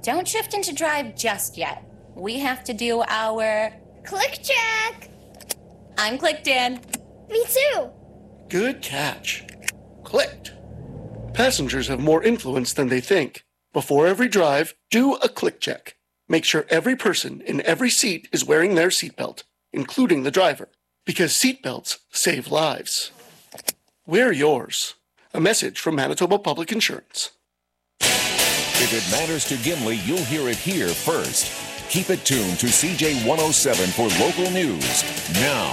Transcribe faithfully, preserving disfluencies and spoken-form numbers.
Don't shift into drive just yet. We have to do our click check. I'm clicked in. Me too. Good catch. Clicked. Passengers have more influence than they think. Before every drive, do a click check. Make sure every person in every seat is wearing their seatbelt, including the driver, because seatbelts save lives. Wear yours. A message from Manitoba Public Insurance. If it matters to Gimli, you'll hear it here first. Keep it tuned to C J one oh seven for local news. Now,